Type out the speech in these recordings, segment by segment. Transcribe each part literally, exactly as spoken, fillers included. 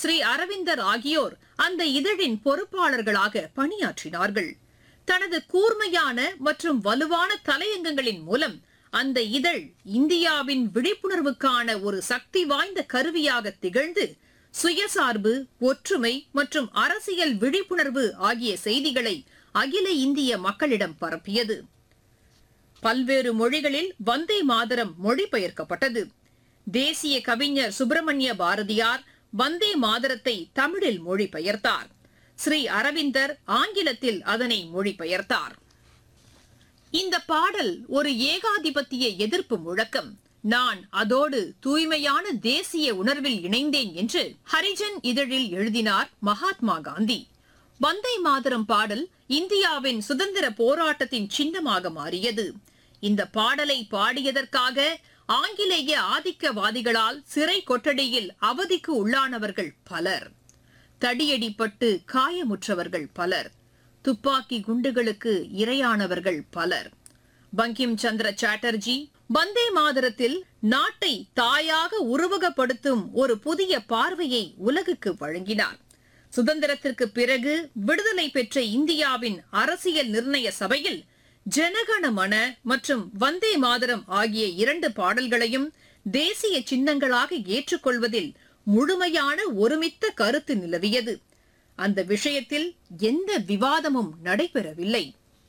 ஸ்ரீ அரவிந்தர் ஆகியோர் அந்த இதழின் பொறுப்பாளர்களாக பணியாற்றினார்கள். தனது கூர்மையான மற்றும் வலுவான தலையங்கங்களின் மூலம் அந்த இதழ் இந்தியாவின் விழிப்புணர்வுக்கான ஒரு சக்தி வாய்ந்த கருவியாக திகழ்ந்து சுயசார்பு, ஒற்றுமை மற்றும் அரசியல் விழிப்புணர்வு ஆகிய செய்திகளை அகில இந்திய மக்களிடம் பரப்பியது. பல்வேறு மொழிகளில் வந்தே மாதரம் மொழிபெயர்க்கப்பட்டது. தேசிய கவிஞர் சுப்பிரமணிய பாரதியார் வந்தே மாதரத்தை தமிழில் மொழிபெயர்த்தார். ஸ்ரீ அரவிந்தர் ஆங்கிலத்தில் அதனை மொழிபெயர்த்தார். இந்த பாடல் ஒரு ஏகாதிபத்திய எதிர்ப்பு முழக்கம். நான் அதோடு தூய்மையான தேசிய உணர்வில் இணைந்தேன் என்று ஹரிஜன் இதழில் எழுதினார் மகாத்மா காந்தி. வந்தே மாதரம் பாடல் இந்தியாவின் சுதந்திர போராட்டத்தின் சின்னமாக மாறியது. இந்த பாடலை பாடியதற்காக ஆங்கிலேய ஆதிக்கவாதிகளால் சிறை கொட்டடியில் அவதிக்கு உள்ளானவர்கள் பலர், தடியடிப்பட்டு காயமுற்றவர்கள் பலர், துப்பாக்கி குண்டுகளுக்கு இரையானவர்கள் பலர். பங்கிம் சந்திர சாட்டர்ஜி வந்தே மாதரத்தில் நாட்டை தாயாக உருவகப்படுத்தும் ஒரு புதிய பார்வையை உலகுக்கு வழங்கினார். சுதந்திரத்திற்கு பிறகு விடுதலை பெற்ற இந்தியாவின் அரசியல் நிர்ணய சபையில் ஜனகணமன மற்றும் வந்தே மாதரம் ஆகிய இரண்டு பாடல்களையும் தேசிய சின்னங்களாக ஏற்றுக்கொள்வதில் முழுமையான ஒருமித்த கருத்து நிலவியது. அந்த விஷயத்தில் எந்த விவாதமும் நடைபெறவில்லை.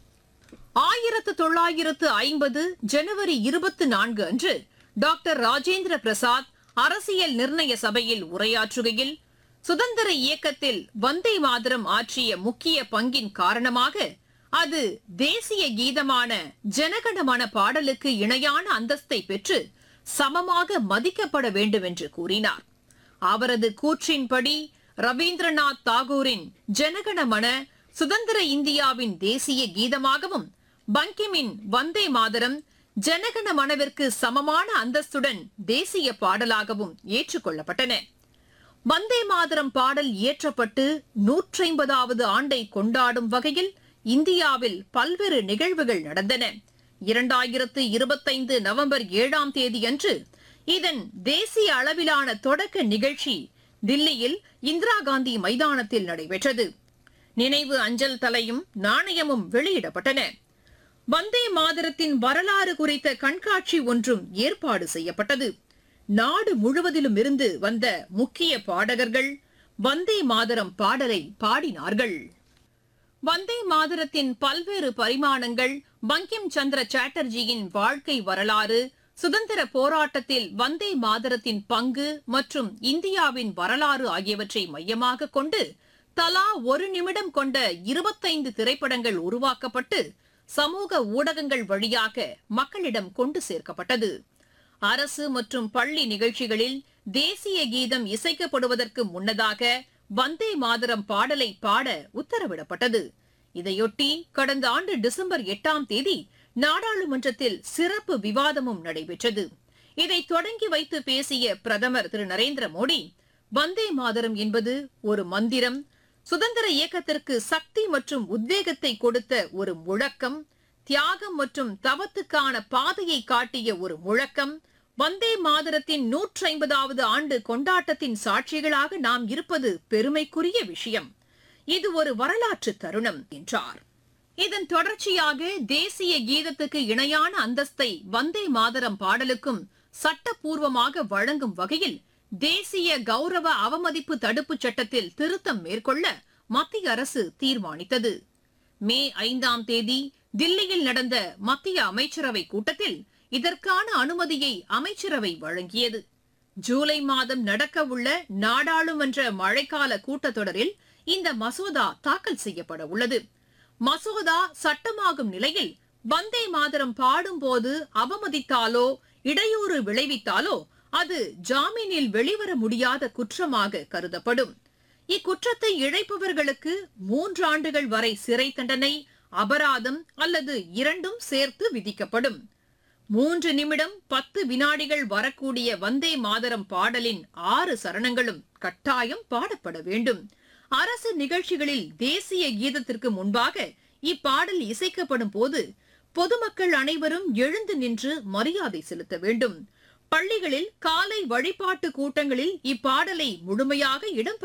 ஆயிரத்து தொள்ளாயிரத்து ஐம்பது ஜனவரி இருபத்தி நான்கு அன்று டாக்டர் ராஜேந்திர பிரசாத் அரசியல் நிர்ணய சபையில் உரையாற்றுகையில், சுதந்திர இயக்கத்தில் வந்தே மாதரம் ஆற்றிய முக்கிய பங்கின் காரணமாக அது தேசிய கீதமான ஜனகணமன பாடலுக்கு இணையான அந்தஸ்தை பெற்று சமமாக மதிக்கப்பட வேண்டும் என்று கூறினார். அவரது கூற்றின்படி ரவீந்திரநாத் தாகூரின் ஜனகணமன சுதந்திர இந்தியாவின் தேசிய கீதமாகவும், பங்கிமின் வந்தே மாதரம் ஜனகணமனவிற்கு சமமான அந்தஸ்துடன் தேசிய பாடலாகவும் ஏற்றுக்கொள்ளப்பட்டன. வந்தே மாதரம் பாடல் இயற்றப்பட்டு நூற்றைம்பதாவது ஆண்டை கொண்டாடும் வகையில் இந்தியாவில் பல்வேறு நிகழ்வுகள் நடந்தன. இரண்டாயிரத்து இருபத்தைந்து நவம்பர் ஏழாம் தேதி அன்று இதன் தேசிய அளவிலான தொடக்க நிகழ்ச்சி தில்லியில் இந்திரா காந்தி மைதானத்தில் நடைபெற்றது. நினைவு அஞ்சல் தலையும் நாணயமும் வெளியிடப்பட்டன. வந்தே மாதரத்தின் வரலாறு குறித்த கண்காட்சி ஒன்றும் ஏற்பாடு செய்யப்பட்டது. நாடு முழுவதிலும் இருந்து வந்த முக்கிய பாடகர்கள் வந்தே மாதரம் பாடலை பாடினார்கள். வந்தே மாதரத்தின் பல்வேறு பரிமாணங்கள், பங்கிம் சந்திர சாட்டர்ஜியின் வாழ்க்கை வரலாறு, சுதந்திர போராட்டத்தில் வந்தே மாதரத்தின் பங்கு மற்றும் இந்தியாவின் வரலாறு ஆகியவற்றை மையமாக கொண்டு தலா ஒரு நிமிடம் கொண்ட இருபத்தைந்து திரைப்படங்கள் உருவாக்கப்பட்டு சமூக ஊடகங்கள் வழியாக மக்களிடம் கொண்டு சேர்க்கப்பட்டது. அரசு மற்றும் பள்ளி நிகழ்ச்சிகளில் தேசிய கீதம் இசைக்கப்படுவதற்கு முன்னதாக வந்தே மாதரம் பாடலை பாட உத்தரவிடப்பட்டது. இதையொட்டி கடந்த ஆண்டு டிசம்பர் எட்டாம் தேதி நாடாளுமன்றத்தில் சிறப்பு விவாதமும் நடைபெற்றது. இதை தொடங்கி வைத்து பேசிய பிரதமர் திரு நரேந்திர மோடி, வந்தே மாதரம் என்பது ஒரு மந்திரம், சுதந்திர இயக்கத்திற்கு சக்தி மற்றும் உத்வேகத்தை கொடுத்த ஒரு முழக்கம், தியாகம் மற்றும் தவத்துக்கான பாதையை காட்டிய ஒரு முழக்கம், வந்தே மாதரத்தின் நூற்றி ஐம்பதாவது ஆண்டு கொண்டாட்டத்தின் சாட்சிகளாக நாம் இருப்பது பெருமைக்குரிய விஷயம். இது ஒரு வரலாற்று தருணம் என்றார். இதன் தொடர்ச்சியாக தேசிய கீதத்துக்கு இணையான அந்தஸ்தை வந்தே மாதரம் பாடலுக்கும் சட்டப்பூர்வமாக வழங்கும் வகையில் தேசிய கௌரவ அவமதிப்பு தடுப்பு சட்டத்தில் திருத்தம் மேற்கொள்ள மத்திய அரசு தீர்மானித்தது. மே ஐந்தாம் தேதி தில்லியில் நடந்த மத்திய அமைச்சரவை கூட்டத்தில் இதற்கான அனுமதியை அமைச்சரவை வழங்கியது. ஜூலை மாதம் நடக்கவுள்ள நாடாளுமன்ற மழைக்கால கூட்டத்தொடரில் இந்த மசோதா தாக்கல் செய்யப்பட உள்ளது. மசோதா சட்டமாகும் நிலையில் வந்தே மாதரம் பாடும்போது அவமதித்தாலோ இடையூறு விளைவித்தாலோ அது ஜாமீனில் வெளிவர முடியாத குற்றமாக கருதப்படும். இக்குற்றத்தை இழைப்பவர்களுக்கு மூன்று ஆண்டுகள் வரை சிறை தண்டனை, அபராதம் அல்லது இரண்டும் சேர்த்து விதிக்கப்படும். மூன்று நிமிடம் பத்து வினாடிகள் வரக்கூடிய வந்தே மாதரம் பாடலின் ஆறு சரணங்களும் கட்டாயம் பாடப்பட வேண்டும். அரசு நிகழ்ச்சிகளில் தேசிய கீதத்திற்கு முன்பாக இப்பாடல் இசைக்கப்படும் போது பொதுமக்கள் அனைவரும் எழுந்து நின்று மரியாதை செலுத்த வேண்டும். பள்ளிகளில் காலை வழிபாட்டு கூட்டங்களில் இப்பாடலை முழுமையாக இடம்பெற